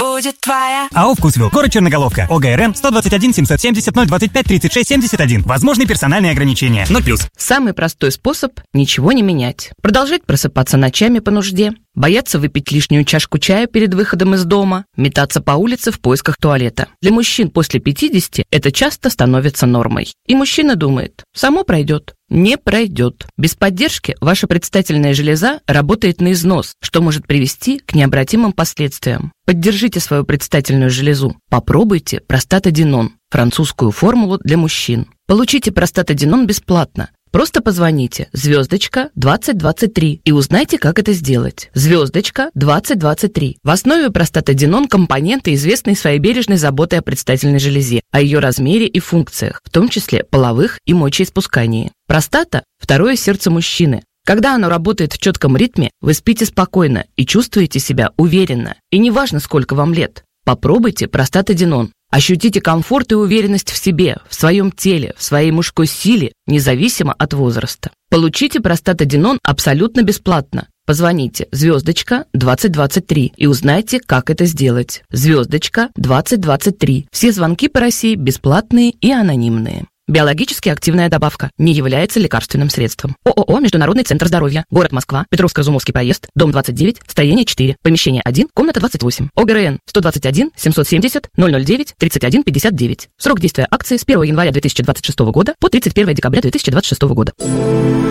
будет твоя. АО «Вкусвилл», город Черноголовка, ОГРН 121 770 025 36 71. Возможны персональные ограничения. 0+. Самый простой способ – ничего не менять. Продолжать просыпаться ночами по нужде, бояться выпить лишнюю чашку чая перед выходом из дома, метаться по улице в поисках туалета. Для мужчин после 50 это часто становится нормой. И мужчина думает, само пройдет. Не пройдет. Без поддержки ваша предстательная железа работает на износ, что может привести к необратимым последствиям. Поддержите свою предстательную железу. Попробуйте простатадинон, французскую формулу для мужчин. Получите простатадинон бесплатно. Просто позвоните *2023 и узнайте, как это сделать. *2023. В основе простатадинон компоненты, известные своей бережной заботой о предстательной железе, о ее размере и функциях, в том числе половых и мочеиспускании. Простата – второе сердце мужчины. Когда оно работает в четком ритме, вы спите спокойно и чувствуете себя уверенно. И неважно, сколько вам лет. Попробуйте простатадинон. Ощутите комфорт и уверенность в себе, в своем теле, в своей мужской силе, независимо от возраста. Получите простатадинон абсолютно бесплатно. Позвоните *2023 и узнайте, как это сделать. *2023. Все звонки по России бесплатные и анонимные. Биологически активная добавка не является лекарственным средством. ООО «Международный центр здоровья», город Москва, Петровско-Изумовский проезд, дом 29, строение 4, помещение 1, комната 28, ОГРН 121 770 009 31 59. Срок действия акции с 1 января 2026 года по 31 декабря 2026 года.